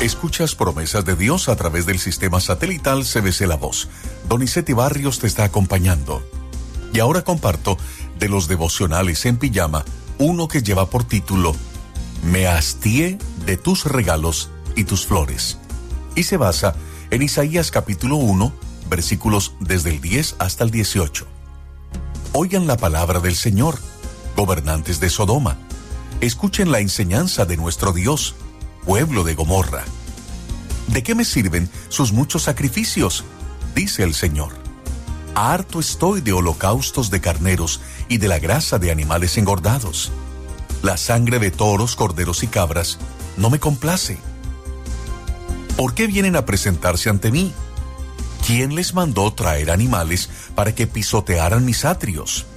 Escuchas Promesas de Dios a través del sistema satelital CBC La Voz. Donizete Barrios te está acompañando. Y ahora comparto de los devocionales en pijama, uno que lleva por título Me hastié de tus regalos y tus flores. Y se basa en Isaías capítulo 1, versículos desde el 10 hasta el 18. Oigan la palabra del Señor, gobernantes de Sodoma. Escuchen la enseñanza de nuestro Dios, pueblo de Gomorra. ¿De qué me sirven sus muchos sacrificios?, dice el Señor. Harto estoy de holocaustos de carneros y de la grasa de animales engordados. La sangre de toros, corderos y cabras no me complace. ¿Por qué vienen a presentarse ante mí? ¿Quién les mandó traer animales para que pisotearan mis atrios?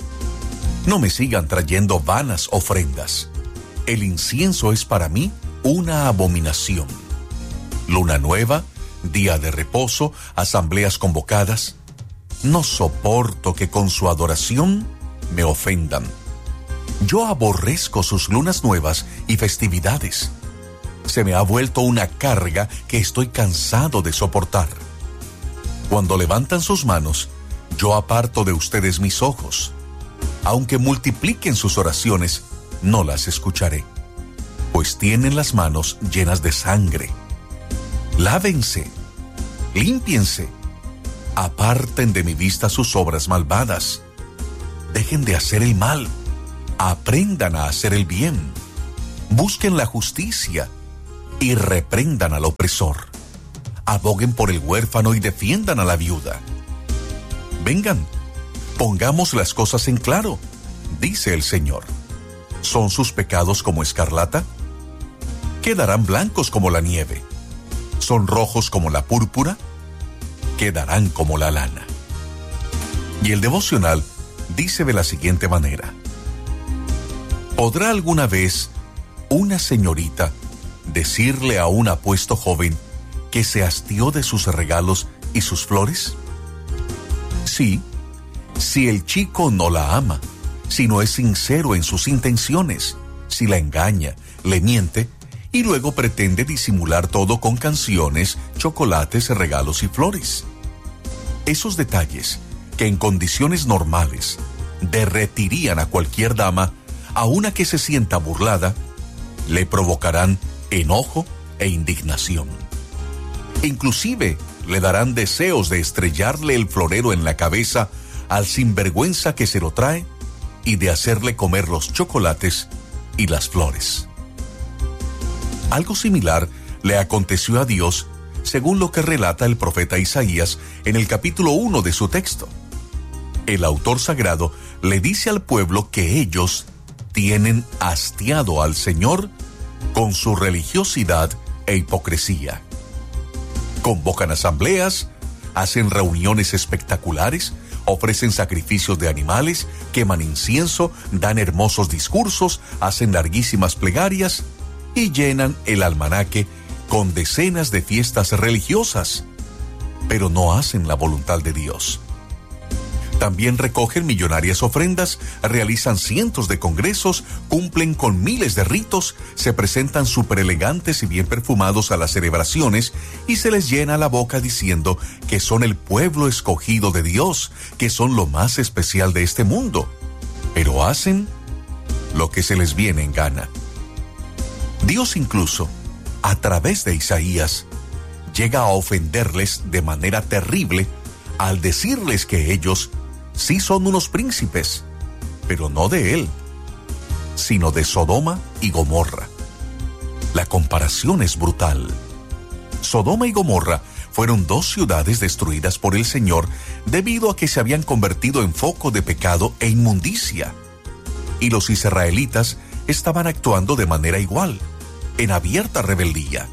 No me sigan trayendo vanas ofrendas. El incienso es para mí una abominación. Luna nueva, día de reposo, asambleas convocadas. No soporto que con su adoración me ofendan. Yo aborrezco sus lunas nuevas y festividades. Se me ha vuelto una carga que estoy cansado de soportar. Cuando levantan sus manos, yo aparto de ustedes mis ojos. Aunque multipliquen sus oraciones, no las escucharé, pues tienen las manos llenas de sangre. Lávense, límpiense, aparten de mi vista sus obras malvadas. Dejen de hacer el mal, aprendan a hacer el bien. Busquen la justicia y reprendan al opresor. Aboguen por el huérfano y defiendan a la viuda. Vengan, pongamos las cosas en claro, dice el Señor. ¿Son sus pecados como escarlata? Quedarán blancos como la nieve. ¿Son rojos como la púrpura? Quedarán como la lana. Y el devocional dice de la siguiente manera: ¿podrá alguna vez una señorita decirle a un apuesto joven que se hastió de sus regalos y sus flores? Sí, si el chico no la ama, si no es sincero en sus intenciones, si la engaña, le miente y luego pretende disimular todo con canciones, chocolates, regalos y flores. Esos detalles, que en condiciones normales derretirían a cualquier dama, a una que se sienta burlada, le provocarán enojo e indignación. Inclusive le darán deseos de estrellarle el florero en la cabeza al sinvergüenza que se lo trae y de hacerle comer los chocolates y las flores. Algo similar le aconteció a Dios, según lo que relata el profeta Isaías en el capítulo 1 de su texto. El autor sagrado le dice al pueblo que ellos tienen hastiado al Señor con su religiosidad e hipocresía. Convocan asambleas, hacen reuniones espectaculares, ofrecen sacrificios de animales, queman incienso, dan hermosos discursos, hacen larguísimas plegarias y llenan el almanaque con decenas de fiestas religiosas, pero no hacen la voluntad de Dios. También recogen millonarias ofrendas, realizan cientos de congresos, cumplen con miles de ritos, se presentan súper elegantes y bien perfumados a las celebraciones y se les llena la boca diciendo que son el pueblo escogido de Dios, que son lo más especial de este mundo, pero hacen lo que se les viene en gana. Dios incluso, a través de Isaías, llega a ofenderles de manera terrible al decirles que ellos sí son unos príncipes, pero no de él, sino de Sodoma y Gomorra. La comparación es brutal. Sodoma y Gomorra fueron dos ciudades destruidas por el Señor debido a que se habían convertido en foco de pecado e inmundicia. Y los israelitas estaban actuando de manera igual, en abierta rebeldía.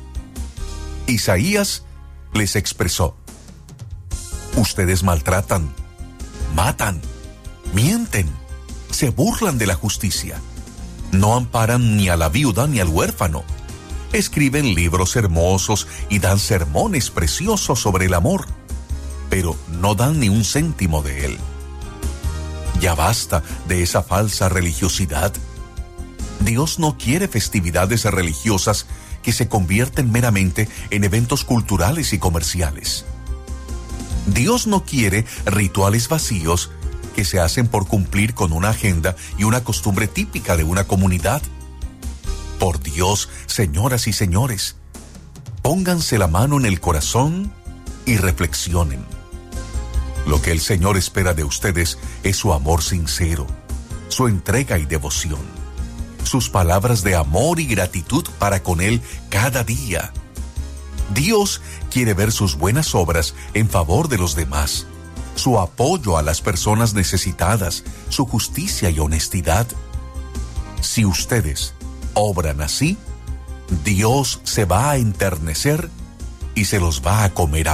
Isaías les expresó: ustedes maltratan, matan, mienten, se burlan de la justicia, no amparan ni a la viuda ni al huérfano, escriben libros hermosos y dan sermones preciosos sobre el amor, pero no dan ni un céntimo de él. Ya basta de esa falsa religiosidad. Dios no quiere festividades religiosas que se convierten meramente en eventos culturales y comerciales. Dios no quiere rituales vacíos que se hacen por cumplir con una agenda y una costumbre típica de una comunidad. Por Dios, señoras y señores, pónganse la mano en el corazón y reflexionen. Lo que el Señor espera de ustedes es su amor sincero, su entrega y devoción, sus palabras de amor y gratitud para con Él cada día. Dios quiere ver sus buenas obras en favor de los demás, su apoyo a las personas necesitadas, su justicia y honestidad. Si ustedes obran así, Dios se va a enternecer y se los va a comer a